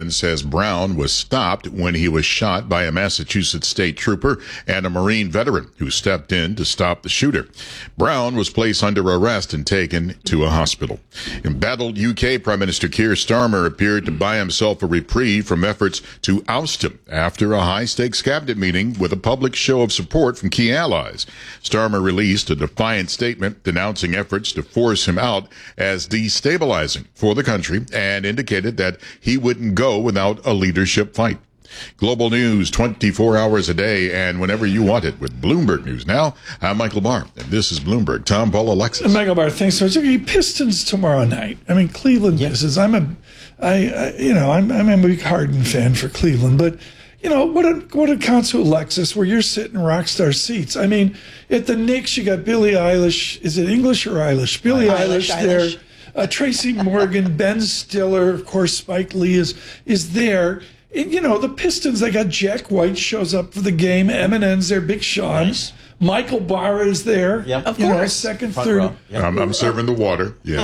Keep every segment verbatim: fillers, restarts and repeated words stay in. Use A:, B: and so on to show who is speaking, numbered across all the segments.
A: man says Brown was stopped when he was shot by a Massachusetts state trooper and a Marine veteran who stepped in to stop the shooter. Brown was placed under arrest and taken to a hospital. Embattled U K Prime Minister Keir Starmer appeared to buy himself a reprieve from efforts to oust him after a high-stakes cabinet meeting with a public show of support from key allies. Starmer released a defiant statement denouncing efforts to force him out as destabilizing for the country and indicated that he wouldn't go without a leadership fight. Global news twenty-four hours a day and whenever you want it with Bloomberg News. Now, I'm Michael Barr, and this is Bloomberg. Tom, Paul, Alexis.
B: Michael Barr, thanks so much. Okay, Pistons tomorrow night. I mean, Cleveland
C: yeah.
B: Pistons. I'm a, I, I you know, I'm, I'm a big Harden fan for Cleveland, but you know, what it, what it counts to, Alexis, where you're sitting in rock star seats. I mean, at the Knicks, you got Billie Eilish. Is it English or Eilish? Billie Eilish, Eilish there. Eilish. Uh, Tracy Morgan, Ben Stiller, of course, Spike Lee is is there. And, you know, the Pistons, they got Jack White shows up for the game. Eminem's there, Big Sean. Nice. Michael Barr is there.
C: Yep.
B: Of you course. Know, second, Front third.
A: Yep. I'm, I'm serving the water. Yeah.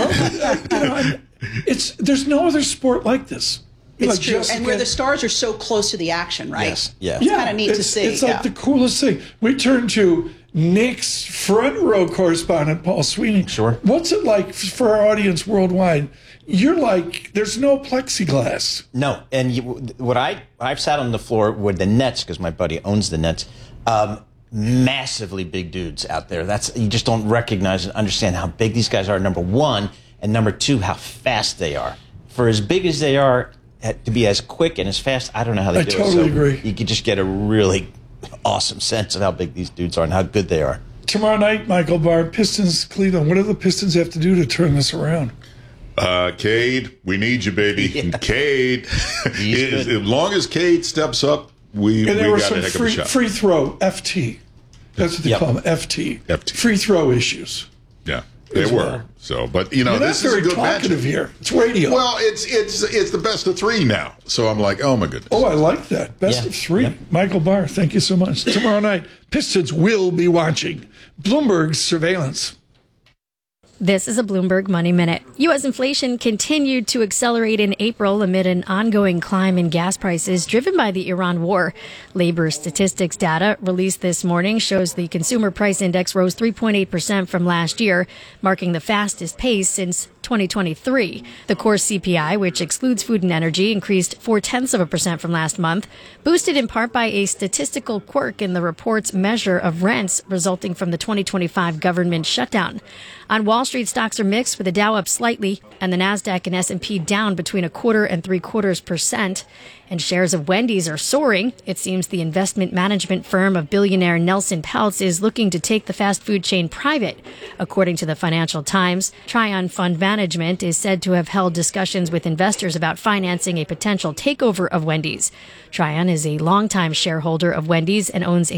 B: you know, it's there's no other sport like this.
D: It's
B: like
D: true,
B: Jessica,
D: and where the stars are so close to the action, right?
C: Yes, yes.
D: It's
B: yeah,
D: kind of neat
B: it's,
D: to see.
B: It's like
D: yeah.
B: the coolest thing. We turn to Knicks front row correspondent Paul Sweeney.
C: Sure.
B: What's it like for our audience worldwide? You're like, there's no plexiglass.
C: No, and you, what I I've sat on the floor with the Nets because my buddy owns the Nets. Um, massively big dudes out there. That's you just don't recognize and understand how big these guys are. Number one, and number two, how fast they are. For as big as they are, to be as quick and as fast, I don't know how they
B: I
C: do
B: totally
C: it. So
B: agree.
C: You could just get a really awesome sense of how big these dudes are and how good they are.
B: Tomorrow night, Michael Barr, Pistons, Cleveland. What do the Pistons have to do to turn this around?
A: Uh, Cade, we need you, baby. Yeah. Cade. as, as long as Cade steps up, we,
B: and there
A: we
B: were
A: got
B: some
A: a heck
B: free,
A: of a shot.
B: free throw, F T. That's what they
C: yep.
B: call them, F T.
A: F T.
B: Free throw issues.
A: Yeah. They
B: as
A: were
B: well.
A: so, but you know,
B: You're
A: this
B: not
A: is
B: very
A: a good
B: talkative
A: matchup
B: here. It's radio.
A: Well, it's it's it's the best of three now, so I'm like, oh my goodness.
B: Oh, I like that. Best
C: yeah.
B: of three.
C: Yep.
B: Michael Barr, thank you so much. Tomorrow night, Pistons will be watching Bloomberg's surveillance.
E: This is a Bloomberg Money Minute. U S inflation continued to accelerate in April amid an ongoing climb in gas prices driven by the Iran war. Labor statistics data released this morning shows the consumer price index rose three point eight percent from last year, marking the fastest pace since twenty twenty-three. The core C P I, which excludes food and energy, increased four tenths of a percent from last month, boosted in part by a statistical quirk in the report's measure of rents resulting from the twenty twenty-five government shutdown. On Wall Street, stocks are mixed, with the Dow up slightly and the Nasdaq and S and P down between a quarter and three quarters percent. And shares of Wendy's are soaring. It seems the investment management firm of billionaire Nelson Peltz is looking to take the fast food chain private. According to the Financial Times, Trion Fund Management is said to have held discussions with investors about financing a potential takeover of Wendy's. Trion is a longtime shareholder of Wendy's and owns a